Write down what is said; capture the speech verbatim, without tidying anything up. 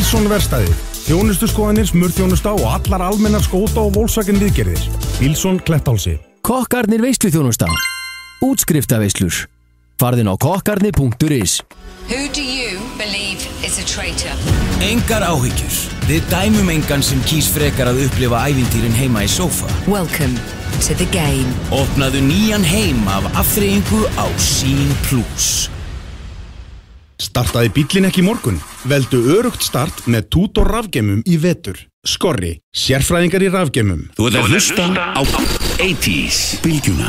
Bílsson verkstæði. Þjónustuskoðanir, smurþjónusta og allar almennar skóta og Volkswagen viðgerðir. Bílsson Klettálsi. Kokkarnir veisluþjónusta. Útskriftarveislur. Farðin á kokkarnir punktur is. Who do you believe is a traitor? Engar áhyggjur. Við dæmum engan sem kýs frekar að upplifa ævintýrin heima í sófa. Welcome to the game. Opnaðu nýjan heim af afþreyingu á Sín Plus. Startaði bíllinn ekki í morgun? Veldu örugt start með Tutor rafgeymum í vetur. Skorri, sérfræðingar í rafgeymum. Þú ert að hlusta á eighties Bylgjuna.